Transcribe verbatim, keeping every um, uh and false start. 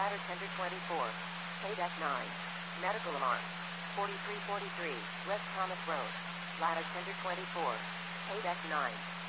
Ladder tender twenty-four. Paydeck nine. Medical alarm. forty-three forty-three. West Thomas Road. Ladder tender twenty-four. Paydeck nine.